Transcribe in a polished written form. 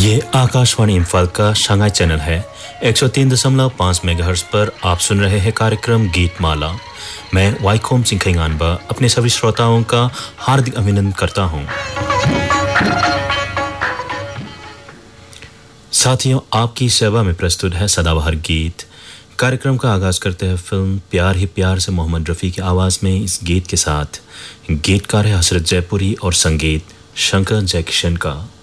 ये आकाशवाणी इम्फाल का Shanghai channel है 103.5 मेगाहर्ट्ज पर आप सुन रहे हैं कार्यक्रम गीतमाला। मैं वाइकोम सिंह खैंगानबा अपने सभी श्रोताओं का हार्दिक अभिनंदन करता हूं। साथियों, आपकी सेवा में प्रस्तुत है सदाबहार गीत। कार्यक्रम का आगाज करते हैं फिल्म प्यार ही प्यार से मोहम्मद रफ़ी की आवाज़ में इस गीत के साथ। गीतकार है हसरत जयपुरी और संगीत शंकर जयकिशन का।